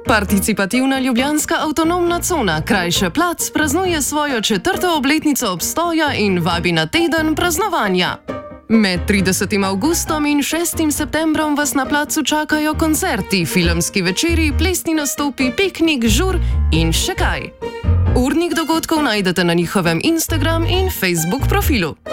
Participativna ljubljanska avtonomna cona, krajše Plac, praznuje svojo 4. obletnico obstoja in vabi na teden praznovanja. Med 30. avgustom in 6. septembrom vas na placu čakajo koncerti, filmski večeri, plesni nastopi, piknik, žur in še kaj. Urnik dogodkov najdete na njihovem Instagram in Facebook profilu.